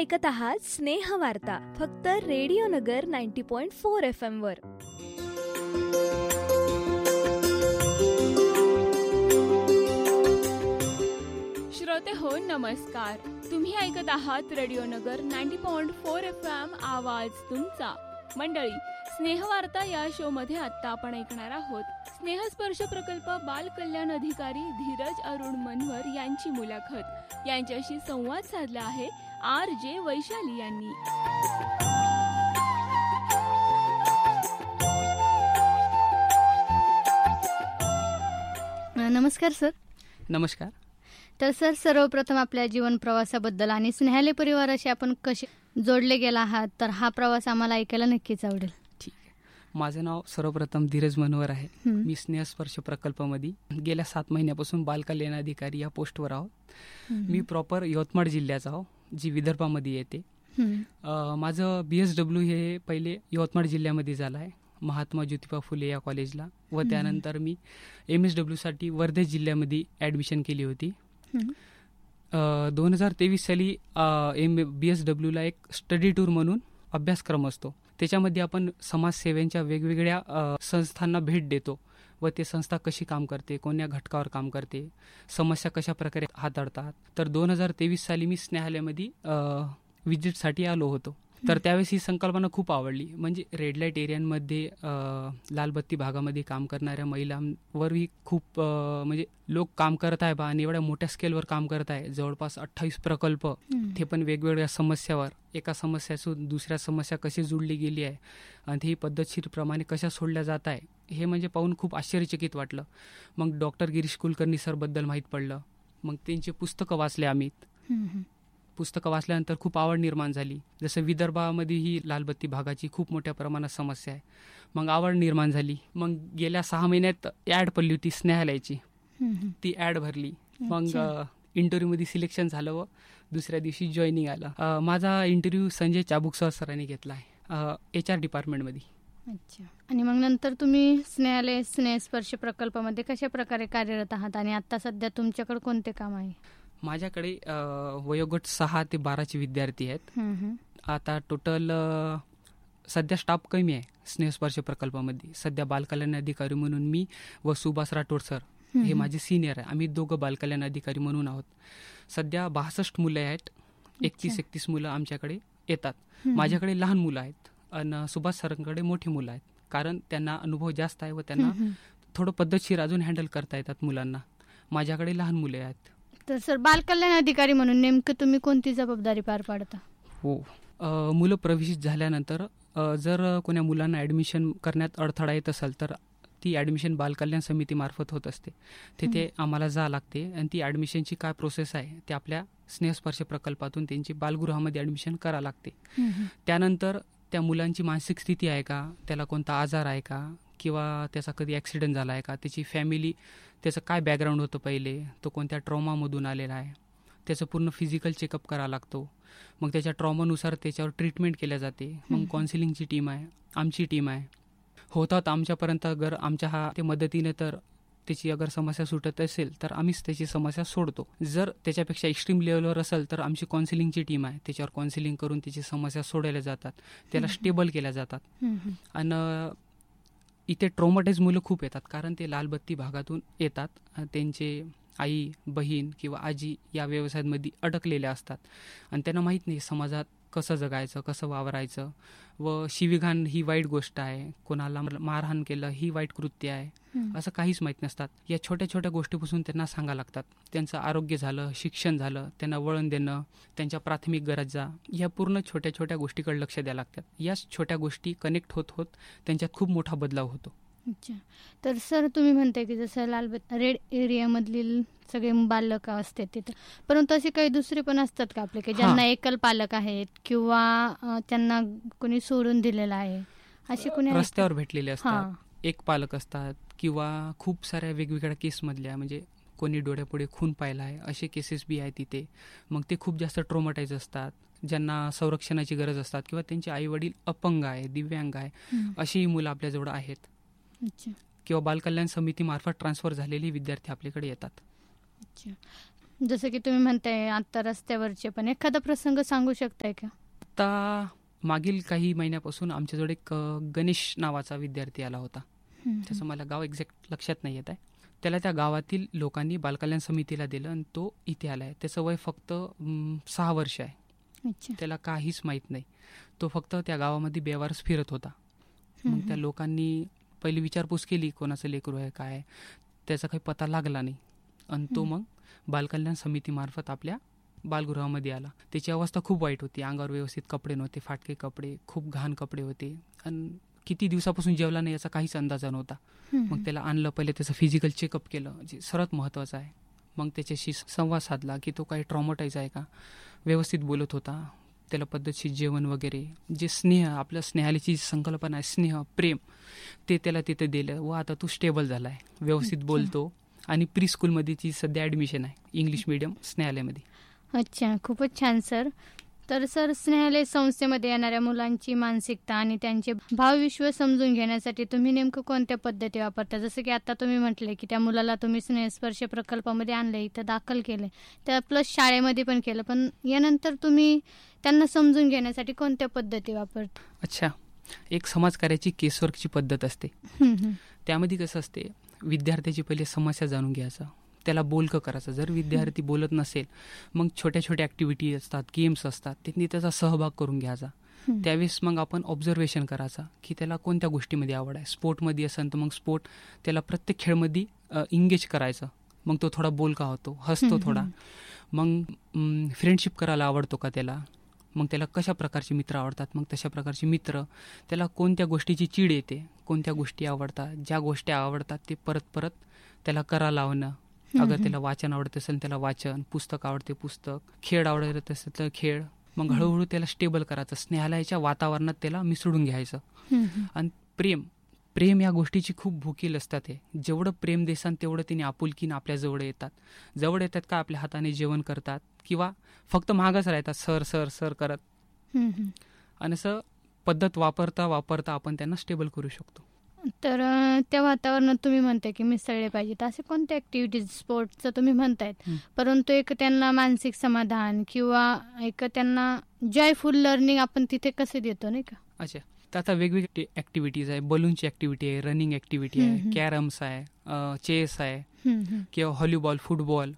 ऐकत आहात स्नेह वार्ता, फक्त रेडिओ नगर 90.4 FM वर. श्रोते हो, नमस्कार. तुम्ही ऐकत आहात रेडिओ नगर 90.4 FM, आवाज तुमचा. मंडळी, स्नेहवार्ता या शो मध्ये आता आपण ऐकणार आहोत स्नेहस्पर्श प्रकल्प बाल कल्याण अधिकारी धीरज अरुण मनवर यांची मुलाखत. यांच्याशी संवाद साधला आहे RJ वैशाली यांनी. नमस्कार सर. नमस्कार. तर सर, सर्वप्रथम आपल्या जीवन प्रवासाबद्दल आणि स्नेहालय परिवाराशी आपण कसे जोडले गेला आहात, तर हा प्रवास आम्हाला ऐकायला नक्कीच आवडेल. ठीक आहे. माझं नाव सर्वप्रथम धीरज मनवर आहे. मी स्नेहस्पर्श प्रकल्पामध्ये गेल्या 7 महिन्यापासून बाल कल्याण अधिकारी या पोस्टवर आहोत. मी प्रॉपर यवतमाळ जिल्ह्याचा आहो, जी विदर्भामध्ये येते. माझं BSW हे पहिले यवतमाळ जिल्ह्यामध्ये झालं आहे, महात्मा ज्योतिबा फुले या कॉलेजला, व त्यानंतर मी MSW साठी वर्धा जिल्ह्यामध्ये ॲडमिशन केली होती. 2023 साली BSW ला एक स्टडी टूर म्हणून अभ्यासक्रम असतो. त्याच्यामध्ये आपण समाजसेवेच्या वेगवेगळ्या संस्थांना भेट देतो व ते संस्था कशी काम करते, कोण्या घटकावर काम करते, समस्या कशा प्रकारे हाताळतात. तर 2023 साली मी स्नेहालयामध्ये विजिटसाठी आलो होतो. तर त्यावेळेस ही संकल्पना खूप आवडली. म्हणजे रेड लाईट एरियांमध्ये लालबत्ती भागामध्ये काम करणाऱ्या महिलांवरही खूप म्हणजे लोक काम करत आहे आणि एवढ्या मोठ्या स्केलवर काम करत आहे. जवळपास 28 प्रकल्प, ते पण वेगवेगळ्या समस्यावर, एका समस्यासून दुसऱ्या समस्या कशी जुळली गेली आहे आणि ही पद्धतशीरप्रमाणे कशा सोडल्या जात आहे, हे म्हणजे पाहून खूप आश्चर्यचकित वाटलं. मग डॉक्टर गिरीश कुलकर्णी सरबद्दल माहीत पडलं. मग त्यांची पुस्तकं वाचले आम्ही. पुस्तकं वाचल्यानंतर खूप आवड निर्माण झाली. जसं विदर्भामध्ये ही लालबत्ती भागाची खूप मोठ्या प्रमाणात समस्या आहे. मग आवड निर्माण झाली. मग गेल्या 6 महिन्यात ॲड पडली होती स्नेहालयाची, ती ॲड भरली. मग इंटरव्ह्यूमध्ये सिलेक्शन झालं व दुसऱ्या दिवशी जॉईनिंग आलं. माझा इंटरव्ह्यू संजय चाबुकसर सरांनी घेतला आहे HR डिपार्टमेंटमध्ये. अच्छा. आणि मग नंतर तुम्ही स्नेहालय स्नेहस्पर्श प्रकल्पामध्ये कशा प्रकारे कार्यरत आहात आणि आता सध्या तुमच्याकडे कोणते काम आहे? माझ्याकडे वयोगट 6 ते 12चे विद्यार्थी आहेत. आता टोटल सध्या स्टाफ कमी आहे स्नेहस्पर्श प्रकल्पामध्ये. सध्या बालकल्याण अधिकारी म्हणून मी व सुभाष राठोड सर हे माझे सिनियर आहे. आम्ही दोघं बालकल्याण अधिकारी म्हणून आहोत. सध्या 62 मुलं आहेत. 31 मुलं आमच्याकडे येतात. माझ्याकडे लहान मुलं आहेत आणि सुभाष सरांकडे मोठी मुलं आहेत, कारण त्यांना अनुभव जास्त आहे व त्यांना थोडं पद्धतशीर अजून हँडल करता येतात मुलांना. माझ्याकडे लहान मुले आहेत. तर सर, बालकल्याण अधिकारी म्हणून नेमकं तुम्ही कोणती जबाबदारी पार पाडता? हो, मुलं प्रवेशित झाल्यानंतर जर कोण्या मुलांना ॲडमिशन करण्यात अडथळा येत असेल तर ती ॲडमिशन बालकल्याण समितीमार्फत होत असते. तिथे आम्हाला जा लागते आणि ती ॲडमिशनची काय प्रोसेस आहे ते आपल्या स्नेहस्पर्श प्रकल्पातून त्यांची बालगृहामध्ये ॲडमिशन करावं लागते. त्यानंतर त्या मुलांची मानसिक स्थिती आहे का, त्याला कोणता आजार आहे का, किंवा त्याचा कधी ॲक्सिडेंट झाला आहे का, त्याची फॅमिली, त्याचं काय बॅकग्राऊंड होतं पहिले, तो कोणत्या ट्रॉमामधून आलेला आहे, त्याचं पूर्ण फिजिकल चेकअप करावा लागतो. मग त्याच्या ट्रॉमानुसार त्याच्यावर ट्रीटमेंट केल्या जाते. मग काउन्सिलिंगची टीम आहे, आमची टीम आहे. होतात आमच्यापर्यंत अगर आमच्या ते मदतीने तर त्याची अगर समस्या सुटत असेल तर आम्हीच त्याची समस्या सोडतो. जर त्याच्यापेक्षा एक्स्ट्रीम लेवलवर असेल तर आमची काउन्सिलिंगची टीम आहे, त्याच्यावर काउन्सिलिंग करून त्याची समस्या सोडवल्या जातात, त्याला स्टेबल केल्या जातात. आणि इथे ट्रॉमाटाईज मुलं खूप येतात, कारण ते लालबत्ती भागातून येतात. त्यांचे आई, बहीण किंवा आजी या व्यवसायांमध्ये अडकलेले असतात आणि त्यांना माहीत नाही समाजात कसं जगायचं, कसं वावरायचं. व शिवीगाण ही वाईट गोष्ट आहे, कोणाला मारहाण केलं ही वाईट कृत्य आहे, असं काहीच माहीत नसतात. या छोट्या छोट्या गोष्टीपासून त्यांना सांगा लागतात. त्यांचं आरोग्य झालं, शिक्षण झालं, त्यांना वळण देणं, त्यांच्या प्राथमिक गरजा, या पूर्ण छोट्या छोट्या गोष्टीकडे लक्ष द्यावं लागतात. याच छोट्या गोष्टी कनेक्ट होत होत त्यांच्यात खूप मोठा बदलाव होतो. अच्छा. तर सर, तुम्ही म्हणताय की जसं रेड एरियामधील सगळे बालक असते तिथं, परंतु असे काही दुसरे पण असतात का आपले की ज्यांना एकल पालक आहेत किंवा त्यांना कोणी सोडून दिलेलं आहे, असे कोणी रस्त्यावर भेटलेले असतात, एक पालक असतात, किंवा खूप साऱ्या वेगवेगळ्या केसमधल्या, म्हणजे कोणी डोळ्यापुढे खून पाहिला आहे असे केसेस बी आहे तिथे. मग ते खूप जास्त ट्रॉमाटाईज असतात, ज्यांना संरक्षणाची गरज असतात, किंवा त्यांचे आई वडील अपंग आहे, दिव्यांग आहे, अशीही मुलं आपल्याजवळ आहेत. किंवा बालकल्याण समितीमार्फत ट्रान्सफर झालेले विद्यार्थी आपल्याकडे येतात. अच्छा. जसं की तुम्ही म्हणताय आता रस्त्यावरचे पण एखादा प्रसंग सांगू शकताय का? आता मागील काही महिन्यापासून आमच्याजवळ एक गणेश नावाचा विद्यार्थी आला होता. त्याचं मला गाव एक्झॅक्ट लक्षात नाही येत आहे. त्याला त्या गावातील लोकांनी बालकल्याण समितीला दिलं आणि तो इथे आला आहे. त्याचं वय फक्त 6 वर्ष आहे. अच्छा. त्याला काहीच माहीत नाही. तो फक्त त्या गावामध्ये बेवारस फिरत होता. मग त्या लोकांनी पहिली विचारपूस केली कोणाचं लेकरू आहे काय आहे. त्याचा काही पत्ता लागला नाही आणि तो मग बालकल्याण समितीमार्फत आपल्या बालगृहामध्ये आला. त्याची अवस्था खूप वाईट होती. अंगावर व्यवस्थित कपडे नव्हते, फाटके कपडे, खूप घाण कपडे होते आणि किती दिवसापासून जेवला नाही याचा काहीच अंदाजा नव्हता. मग त्याला आणलं, पहिले त्याचं फिजिकल चेकअप केलं जे सर्वात महत्त्वाचं आहे. मग त्याच्याशी संवाद साधला की तो काही ट्रॉमटाईज आहे का, व्यवस्थित बोलत होता, त्याला पद्धतशीर जेवण वगैरे, जे स्नेह आपल्या स्नेहाची संकल्पना आहे, स्नेह प्रेम, ते त्याला तिथे दिलं व आता तो स्टेबल झाला आहे, व्यवस्थित बोलतो आणि प्री स्कूलमध्ये ती सध्या ॲडमिशन आहे इंग्लिश मीडियम स्नेहालयमध्ये. अच्छा, खूपच छान सर. तर सर, स्नेहालय संस्थेमध्ये येणाऱ्या मुलांची मानसिकता आणि त्यांचे भावविश्व समजून घेण्यासाठी तुम्ही नेमकं कोणत्या पद्धती वापरता? जसं की आता तुम्ही म्हटले की त्या मुलाला तुम्ही स्नेहस्पर्श प्रकल्पामध्ये आणले, इथं दाखल केले, त्या प्लस शाळेमध्ये पण केलं, पण यानंतर तुम्ही त्यांना समजून घेण्यासाठी कोणत्या पद्धती वापरता? अच्छा, एक समाजकार्याची केसवर्कची पद्धत असते. त्यामध्ये कसं असते, विद्यार्थ्याची पहिले समस्या जाणून घ्यायचं, त्याला बोलकं करायचं. जर विद्यार्थी बोलत नसेल मग छोट्या छोट्या ॲक्टिव्हिटी असतात, गेम्स असतात, त्यांनी त्याचा सहभाग करून घ्यायचा. त्यावेळेस मग आपण ऑब्झर्वेशन करायचं की त्याला कोणत्या गोष्टीमध्ये आवड आहे. स्पोर्टमध्ये असेल तर मग स्पोर्ट त्याला प्रत्येक खेळमध्ये इंगेज करायचं. मग तो थोडा बोलका होतो, हसतो थोडा. मग फ्रेंडशिप करायला आवडतो का त्याला, मग त्याला कशा प्रकारचे मित्र आवडतात, मग तशा प्रकारचे मित्र, त्याला कोणत्या गोष्टीची चीड येते, कोणत्या गोष्टी आवडतात, ज्या गोष्टी आवडतात ते परत परत त्याला करा लावणं. अगर त्याला वाचन आवडत असेल त्याला वाचन, पुस्तक आवडते पुस्तक, खेळ आवडत असेल तर खेळ. मग हळूहळू त्याला स्टेबल करायचं, स्नेहालयाच्या वातावरणात त्याला मिसळून घ्यायचं. आणि प्रेम या गोष्टीची खूप भूकील असतात. हे जेवढं प्रेम देसान तेवढं तिने आपुलकीनं आपल्या जवळ येतात. जवळ येतात का आपल्या हाताने जेवण करतात किंवा फक्त मागच राहतात सर सर सर करत. आणि असं पद्धत वापरता वापरता आपण त्यांना स्टेबल करू शकतो. तर त्या वातावरणात तुम्ही म्हणताय की मिसळले पाहिजेत, असे कोणत्या ॲक्टिव्हिटीज स्पोर्ट्सचं तुम्ही म्हणतायत, परंतु एक त्यांना मानसिक समाधान किंवा एक त्यांना जॉयफुल लर्निंग आपण तिथे कसे देतो, नाही का? अच्छा, तर आता वेगवेगळे ॲक्टिव्हिटीज आहे. बलूनची ॲक्टिव्हिटी आहे, रनिंग ॲक्टिव्हिटी आहे, कॅरम्स आहे, चेस आहे किंवा व्हॉलीबॉल, फुटबॉल,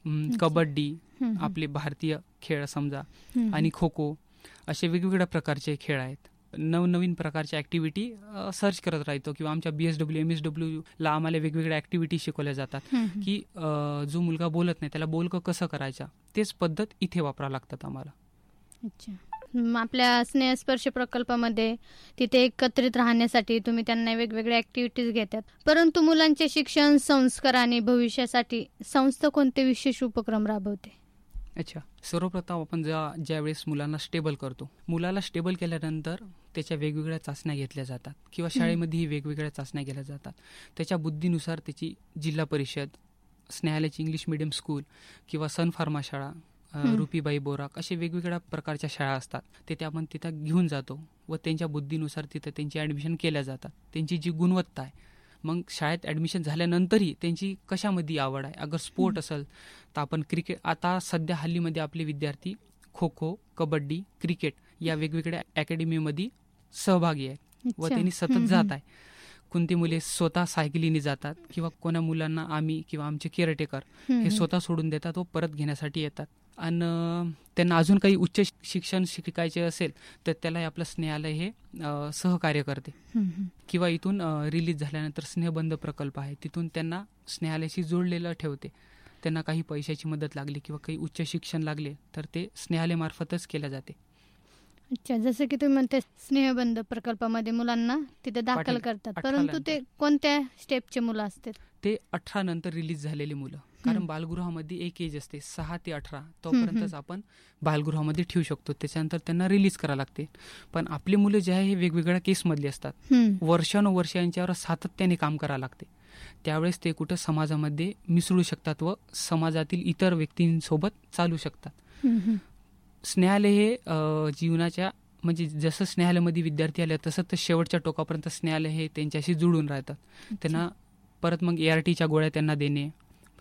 कबड्डी, आपले भारतीय खेळ समजा, आणि खो खो, असे वेगवेगळ्या प्रकारचे खेळ आहेत. नवनवीन प्रकारच्या ॲक्टिव्हिटी सर्च करत राहतो किंवा आमच्या BSW MSW ला आम्हाला वेगवेगळ्या ॲक्टिव्हिटी शिकवल्या जातात की जो मुलगा बोलत नाही त्याला बोलकं कसं करायचं, तेच पद्धत इथे वापरावं लागतात आम्हाला. अच्छा, आपल्या स्नेहस्पर्श प्रकल्पामध्ये तिथे एकत्रित राहण्यासाठी तुम्ही त्यांना वेगवेगळ्या ॲक्टिव्हिटीज घेतात, परंतु मुलांचे शिक्षण, संस्कार आणि भविष्यासाठी संस्था कोणते विशेष उपक्रम राबवते? अच्छा, सर्वप्रथम आपण ज्यावेळेस मुलांना स्टेबल करतो, मुलाला स्टेबल केल्यानंतर त्याच्या वेगवेगळ्या चाचण्या घेतल्या जातात किंवा शाळेमध्येही वेगवेगळ्या चाचण्या केल्या जातात. त्याच्या बुद्धीनुसार त्याची जिल्हा परिषद, स्नेहालयाची इंग्लिश मीडियम स्कूल किंवा सन फार्मा शाळा, रुपीबाई बोराक, असे वेगवेगळ्या प्रकारच्या शाळा असतात. ते आपण तिथं घेऊन जातो व त्यांच्या बुद्धीनुसार तिथं त्यांची ॲडमिशन केल्या जातात. त्यांची जी गुणवत्ता आहे, मग शाळेत ॲडमिशन झाल्यानंतरही त्यांची कशामध्ये आवड आहे. अगर स्पोर्ट असेल तर आपण क्रिकेट, आता सध्या हल्लीमध्ये आपले विद्यार्थी खो खो, कबड्डी, क्रिकेट या वेगवेगळ्या अकॅडमीमध्ये सहभागी आहेत व त्यांनी सतत जात आहे. कोणती मुले स्वतः सायकलीने जातात किंवा कोणा मुलांना आम्ही किंवा आमचे केअरटेकर हे स्वतः सोडून देतात व परत घेण्यासाठी येतात. आणि त्यांना अजून काही उच्च शिक्षण शिकायचे असेल तर त्याला आपलं स्नेहालय हे सहकार्य करते. किंवा इथून रिलीज झाल्यानंतर स्नेहबंध प्रकल्प आहे, तिथून त्यांना स्नेहालयाशी जोडलेलं ठेवते. त्यांना काही पैशाची मदत लागली किंवा काही उच्च शिक्षण लागले तर ते स्नेहालयामार्फतच केल्या जाते. अच्छा, जसं की तुम्ही म्हणते स्नेहबंध प्रकल्पामध्ये मुलांना तिथे दाखल करतात, परंतु ते कोणत्या स्टेपचे मुलं असतात? ते 18 नंतर रिलीज झालेली मुलं, कारण बालगृहामध्ये एक एज असते 6 ते 18, तोपर्यंतच आपण बालगृहामध्ये ठेवू शकतो. त्याच्यानंतर त्यांना रिलीज करावं लागते. पण आपली मुलं जे आहे हे वेगवेगळ्या केसमधली असतात, वर्षानुवर्ष यांच्यावर सातत्याने काम करावं लागते. त्यावेळेस ते कुठं समाजामध्ये मिसळू शकतात व समाजातील इतर व्यक्तींसोबत चालू शकतात. स्नेहालय हे जीवनाच्या, म्हणजे जसं स्नेहालयामध्ये विद्यार्थी आले तसं तर शेवटच्या टोकापर्यंत स्नेहालय हे त्यांच्याशी जुळून राहतात. त्यांना परत मग ARTच्या गोळ्या त्यांना देणे,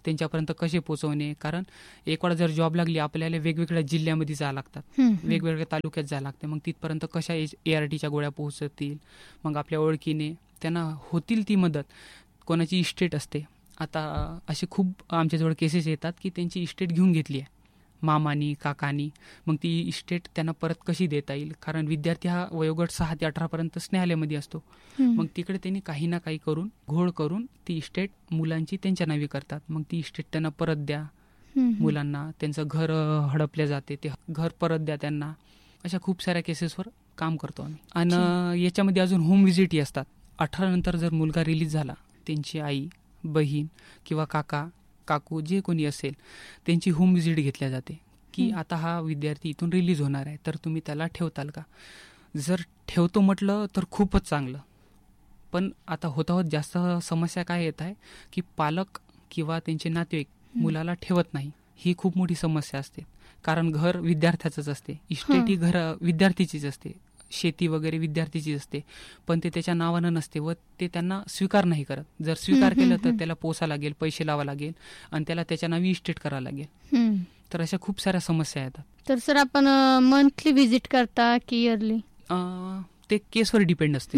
त्यांच्यापर्यंत कसे पोहोचवणे. कारण एक वेळा जर जॉब लागली आपल्याला वेगवेगळ्या जिल्ह्यामध्ये जावं लागतात, वेगवेगळ्या तालुक्यात जावं लागते. मग तिथपर्यंत कशा ARTच्या गोळ्या पोहोचतील, मग आपल्या ओळखीने त्यांना होतील ती मदत. कोणाची इस्टेट असते, आता असे खूप आमच्याजवळ केसेस येतात की त्यांची इस्टेट घेऊन घेतली आहे मामानी काकानी, मग ती इस्टेट त्यांना परत कशी देता येईल. कारण विद्यार्थी हा वयोगट 6 ते 18 स्नेहालयामध्ये असतो. मग तिकडे त्यांनी काही ना काही करून घोळ करून ती इस्टेट मुलांची त्यांच्या नावी करतात. मग ती इस्टेट त्यांना परत द्या, मुलांना त्यांचं घर हडपले जाते ते घर परत द्या त्यांना. अशा खूप साऱ्या केसेसवर काम करतो आम्ही. आणि याच्यामध्ये अजून होम व्हिजिटही असतात. 18 नंतर जर मुलगा रिलीज झाला, त्यांची आई बहीण किंवा काका काकू जे कोणी असेल त्यांची होम व्हिजिट घेतल्या जाते की आता हा विद्यार्थी इथून रिलीज होणार आहे, तर तुम्ही त्याला ठेवताल का. जर ठेवतो म्हटलं तर खूपच चांगलं. पण आता होत जास्त समस्या काय येत आहे की पालक किंवा त्यांचे नातेवाईक मुलाला ठेवत नाही. ही खूप मोठी समस्या असते. कारण घर विद्यार्थ्याचंच असते, इस्टेट ही घर विद्यार्थीचीच असते, शेती वगैरे विद्यार्थीची असते, पण ते त्याच्या नावानं नसते व ते त्यांना स्वीकार नाही करत. जर स्वीकार केलं तर त्याला पोसा लागेल, पैसे लावा लागेल आणि त्याला त्याच्या नावी इस्टेट करावं लागेल. तर अशा खूप साऱ्या समस्या येतात. तर सर आपण मंथली व्हिजिट करता की इयरली? ते केसवर डिपेंड असते.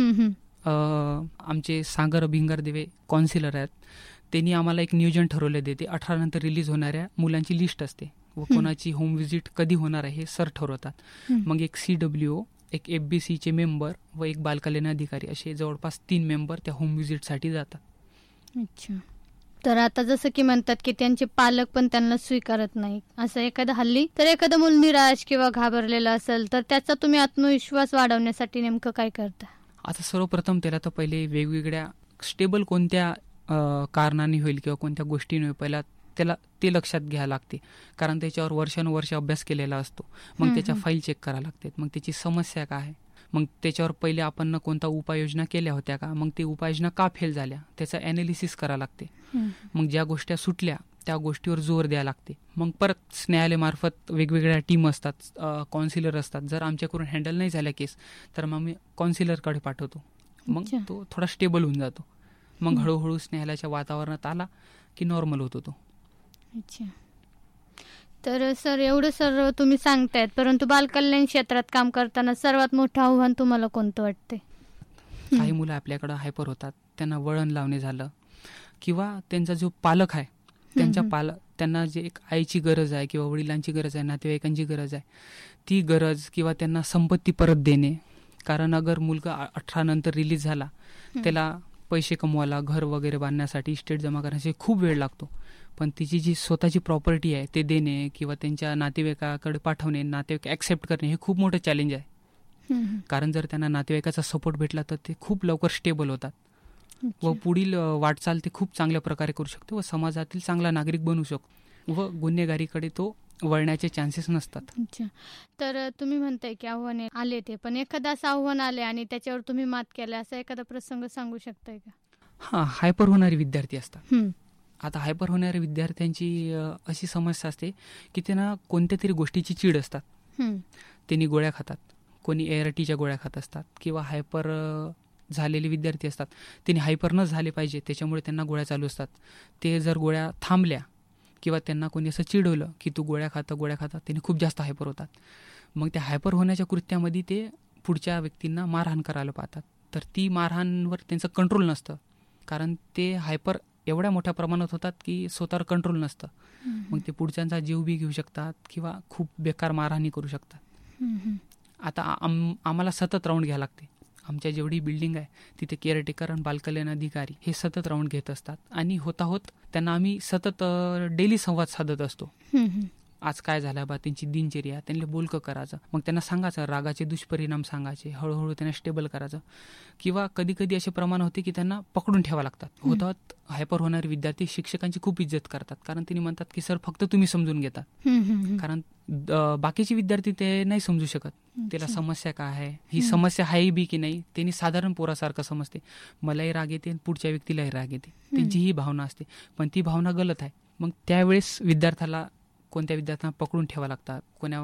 आमचे सागर भिंगर देवे काउन्सिलर आहेत, त्यांनी आम्हाला एक नियोजन ठरवलं देते. 18 नंतर रिलीज होणाऱ्या मुलांची लिस्ट असते व कोणाची होम व्हिजिट कधी होणार आहे हे सर ठरवतात. मग एक CWO, एक FBCचे मेंबर व एक बालकल्याण अधिकारी असे जवळपास 3 मेंबर त्या होम व्हिजिटसाठी जातात. अच्छा. तर आता जसं की म्हणतात की त्यांचे पालक पण त्यांना स्वीकारत नाही, असं एखादं हल्ली तर एखादं मूल निराश किंवा घाबरलेलं असेल तर त्याचा तुम्ही आत्मविश्वास वाढवण्यासाठी नेमकं काय करता? आता सर्वप्रथम त्याला तर पहिले वेगवेगळ्या स्टेबल कोणत्या कारणाने होईल किंवा कोणत्या गोष्टीने होईल पहिला त्याला ते लक्षात घ्यायला लागते. कारण त्याच्यावर वर्षानुवर्ष अभ्यास केलेला असतो. मग त्याच्या फाईल चेक करायला लागतात. मग त्याची समस्या काय आहे, मग त्याच्यावर पहिले आपण कोणता उपाययोजना केल्या होत्या का, मग ते उपाययोजना का फेल झाल्या त्याचा ॲनालिसिस करावं लागते. मग ज्या गोष्टी सुटल्या त्या गोष्टीवर जोर द्यायला लागते. मग परत स्नेहालयामार्फत वेगवेगळ्या टीम असतात, काउन्सिलर असतात. जर आमच्याकडून हँडल नाही झाल्या केस तर मग मी काउन्सिलरकडे पाठवतो. मग तो थोडा स्टेबल होऊन जातो. मग हळूहळू स्नेहालयाच्या वातावरणात आला की नॉर्मल होतो तो. अच्छा. तर सर एवढं सर्व तुम्ही सांगतायत, परंतु बालकल्याण क्षेत्रात काम करताना सर्वात मोठं आव्हान तुम्हाला कोणतं वाटते? काही मुलं आपल्याकडं हायपर होतात, त्यांना वळण लावणे झालं किंवा त्यांचा जो पालक आहे त्यांना जे एक आईची गरज आहे किंवा वडिलांची गरज आहे, नातेवाईकांची गरज आहे, ती गरज किंवा त्यांना संपत्ती परत देणे. कारण अगर मुलगा 18 नंतर रिलीज झाला त्याला पैसे कमवायला, घर वगैरे बांधण्यासाठी, इस्टेट जमा करण्यासाठी खूप वेळ लागतो. पण तिची जी स्वतःची प्रॉपर्टी आहे ते देणे किंवा त्यांच्या नातेवाईकाकडे पाठवणे, नातेवाईक ॲक्सेप्ट करणे हे खूप मोठं चॅलेंज आहे. कारण जर त्यांना नातेवाईकाचा सपोर्ट भेटला तर ते खूप लवकर स्टेबल होतात व पुढील वाटचाल ते खूप चांगल्या प्रकारे करू शकतो व समाजातील चांगला नागरिक बनू शकतो व गुन्हेगारीकडे तो वळण्याचे चान्सेस नसतात. अच्छा. तर तुम्ही म्हणताय की आव्हाने आले ते, पण एखादं असं आव्हान आले आणि त्याच्यावर तुम्ही मात केलं असा एखादा प्रसंग सांगू शकताय का? हां, हायपर होणारे विद्यार्थी असतात. आता हायपर होणाऱ्या विद्यार्थ्यांची अशी समस्या असते की त्यांना कोणत्या तरी गोष्टीची चीड असतात. त्यांनी गोळ्या खातात, कोणी ARTच्या गोळ्या खात असतात किंवा हायपर झालेले विद्यार्थी असतात, त्यांनी हायपर न झाले पाहिजे त्याच्यामुळे त्यांना गोळ्या चालू असतात. ते जर गोळ्या थांबल्या किंवा त्यांना कोणी असं चिडवलं की तू गोळ्या खाता त्यांनी खूप जास्त हायपर होतात. मग त्या हायपर होण्याच्या कृत्यामध्ये ते पुढच्या व्यक्तींना मारहाण करायला पाहतात. तर ती मारहाणवर त्यांचं कंट्रोल नसतं कारण ते हायपर एवढ्या मोठ्या प्रमाणात होतात की स्वतःवर कंट्रोल नसतं. मग ते पुढच्यांचा जीव बी घेऊ शकतात किंवा खूप बेकार मारहाणी करू शकतात. आता आम्हाला सतत राऊंड घ्यायला लागते. आमच्या जेवढी बिल्डिंग आहे तिथे केअरटेकर आणि बालकल्याण अधिकारी हे सतत राऊंड घेत असतात आणि होताहोत त्यांना आम्ही सतत डेली संवाद साधत असतो. आज काय झालं बा, त्यांची दिनचर्या, त्यांना बोलकं करायचं, मग त्यांना सांगायचं, रागाचे दुष्परिणाम सांगायचे, हळूहळू त्यांना स्टेबल करायचं. किंवा कधी कधी असे प्रमाण होते की त्यांना पकडून ठेवावं लागतात. होतात हायपर होणारे विद्यार्थी शिक्षकांची खूप इज्जत करतात कारण त्यांनी म्हणतात की सर फक्त तुम्ही समजून घेतात. कारण बाकीचे विद्यार्थी ते नाही समजू शकत त्याला समस्या काय आहे, ही समस्या आहे बी की नाही. त्यांनी साधारण पोरासारखं समजते, मलाही राग येते आणि पुढच्या व्यक्तीलाही राग येते, त्यांची ही भावना असते, पण ती भावना गलत आहे. मग त्यावेळेस कोणत्या विद्यार्थ्यांना पकडून ठेवावं लागतात,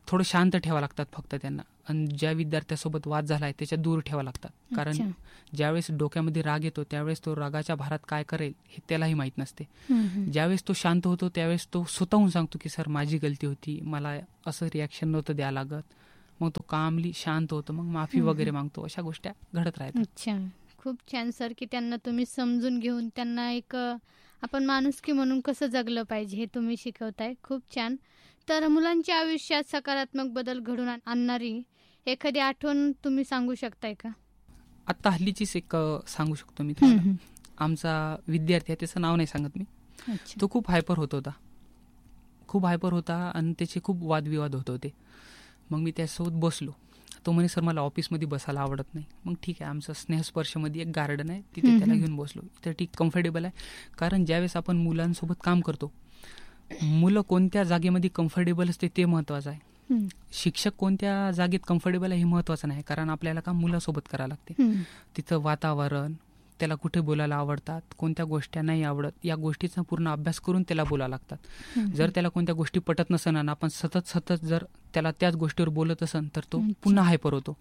थोडं शांत ठेवा लागतात फक्त त्यांना. आणि ज्या विद्यार्थ्यासोबत वाद झाला आहे त्याच्या दूर ठेवा लागतात. कारण अच्छा. ज्यावेळेस डोक्यामध्ये राग येतो त्यावेळेस तो रागाच्या भारात काय करेल हे त्यालाही माहीत नसते. ज्यावेळेस तो शांत होतो त्यावेळेस तो स्वतःहून सांगतो की सर माझी गलती होती, मला असं रिॲक्शन नव्हतं द्यावं लागत. मग तो कामली शांत होतो, मग माफी वगैरे मागतो. अशा गोष्टी घडत राहतात. अच्छा, खूप छान सर की त्यांना तुम्ही समजून घेऊन त्यांना एक आपण माणुसकी म्हणून कसं जगलं पाहिजे हे तुम्ही शिकवताय. खूप छान. तर मुलांच्या आयुष्यात सकारात्मक बदल घडून आणणारी एखादी आठवण तुम्ही सांगू शकताय का? आत्ता हल्लीचीच एक सांगू शकतो मी तुम्हाला. आमचा विद्यार्थी आहे, त्याचं नाव नाही सांगत मी. अच्छा. तो खूप हायपर होत होता आणि त्याचे खूप वादविवाद होत होते. मग मी त्याच्यासोबत बसलो. तो म्हणे सर मला ऑफिसमध्ये बसायला आवडत नाही. मग ठीक आहे, आमचं स्नेहस्पर्शमध्ये एक गार्डन आहे, तिथे त्याला घेऊन बसलो. तर ठीक कम्फर्टेबल आहे. कारण ज्यावेळेस आपण मुलांसोबत काम करतो, मुलं कोणत्या जागेमध्ये कम्फर्टेबल असते ते महत्त्वाचं आहे. शिक्षक कोणत्या जागेत कम्फर्टेबल आहे हे महत्त्वाचं नाही. कारण आपल्याला काम मुलासोबत करावं लागते. तिथं वातावरण, त्याला कुठे बोलायला आवडतात, कोणत्या गोष्टी नाही आवडत, या गोष्टीचा पूर्ण अभ्यास करून त्याला बोलावं लागतात. जर त्याला कोणत्या गोष्टी पटत नसन आणि आपण सतत जर त्याला त्याच गोष्टीवर बोलत असन तर तो पुन्हा हायपर होतो.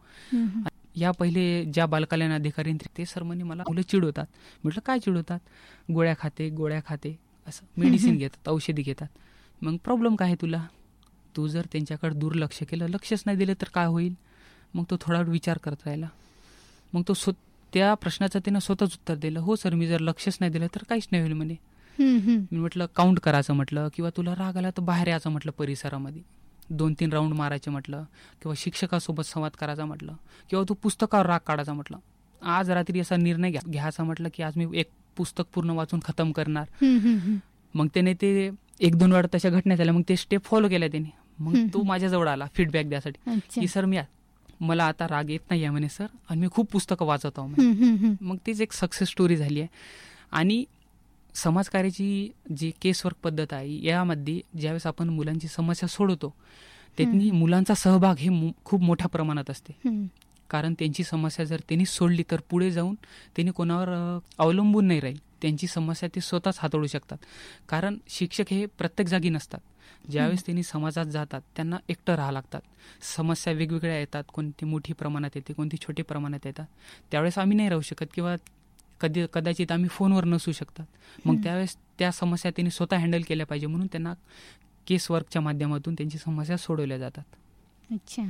या पहिले ज्या बालकल्याण अधिकारी ते सर म्हणे मला मुलं चिडवतात. म्हटलं काय चिडवतात? गोळ्या खाते असं मेडिसिन घेतात, औषधी घेतात. मग प्रॉब्लेम काय आहे तुला? तू जर त्यांच्याकडे दुर्लक्ष केलं, लक्षच नाही दिलं तर काय होईल? मग तो थोडा वेळ विचार करत राहिला. मग तो त्या प्रश्नाचं त्यानं स्वतःच उत्तर दिलं, हो सर मी जर लक्षच नाही दिलं तर काहीच नाही होईल म्हणे. मी म्हटलं काउंट करायचं म्हटलं, किंवा तुला राग आला तर बाहेर यायचं म्हटलं, परिसरामध्ये 2-3 राऊंड मारायचे म्हटलं, किंवा शिक्षकासोबत संवाद करायचा म्हटलं, किंवा तू पुस्तकावर राग काढायचा म्हटलं. आज रात्री असा निर्णय घ्यायचा म्हटलं की आज मी एक पुस्तक पूर्ण वाचून खतम करणार. मग त्याने ते 1-2 वेळा तशा घटना झाल्या. मग ते स्टेप फॉलो केल्या त्याने. मग तो माझ्याजवळ आला फीडबॅक द्यासाठी की सर मला आता राग येत नाही आहे म्हणे सर, आणि मी खूप पुस्तकं वाचत आहो. मग तीच एक सक्सेस स्टोरी झाली आहे. आणि समाजकार्याची जी केसवर्क पद्धत आहे यामध्ये ज्यावेळेस आपण मुलांची समस्या सोडवतो त्यांनी मुलांचा सहभाग हे खूप मोठ्या प्रमाणात असते. कारण त्यांची समस्या जर त्यांनी सोडली तर पुढे जाऊन त्यांनी कोणावर अवलंबून नाही राहील. त्यांची समस्या ते स्वतःच हाताळू शकतात. कारण शिक्षक हे प्रत्येक जागी नसतात. ज्यावेळेस त्यांनी समाजात जातात त्यांना एकटं राहावं लागतात. समस्या वेगवेगळ्या येतात, कोणती मोठी प्रमाणात येते, कोणती छोटी प्रमाणात येतात. त्यावेळेस आम्ही नाही राहू शकत, किंवा कदाचित आम्ही फोनवर नसू शकतात. मग त्यावेळेस त्या समस्या त्यांनी स्वतः हँडल केल्या पाहिजे, म्हणून त्यांना केस वर्कच्या माध्यमातून त्यांची समस्या सोडवल्या जातात. अच्छा.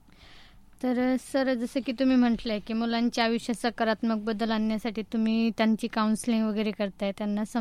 तर सर जसं की तुम्ही म्हटलंय की मुलांच्या आयुष्यात सकारात्मक बदल आणण्यासाठी तुम्ही त्यांची काउन्सिलिंग वगैरे करताय, त्यांना